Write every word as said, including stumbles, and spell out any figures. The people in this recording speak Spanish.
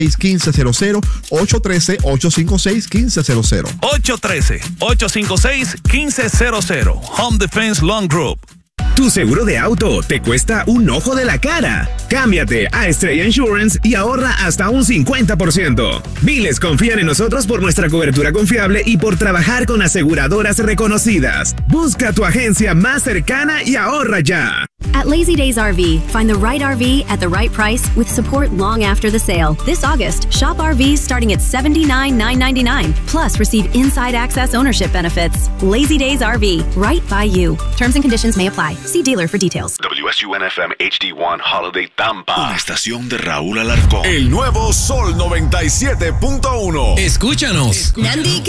quince cero cero, ocho uno tres, ocho cinco seis, uno cinco cero cero. ocho uno tres, ocho cinco seis, uno cinco cero cero. Home Defense Loan Group. Tu seguro de auto te cuesta un ojo de la cara. Cámbiate a Estrella Insurance y ahorra hasta un cincuenta por ciento. Miles confían en nosotros por nuestra cobertura confiable y por trabajar con aseguradoras reconocidas. Busca tu agencia más cercana y ahorra ya. At Lazy Days R V, find the right R V at the right price with support long after the sale. This August, shop R Vs starting at seventy-nine thousand nine hundred ninety-nine dollars. Plus, receive inside access ownership benefits. Lazy Days R V, right by you. Terms and conditions may apply. See dealer for details. W S U N F M H D one Holiday Tampa. Una estación de Raúl Alarcón. El nuevo Sol noventa y siete punto uno. Escúchanos. Nandi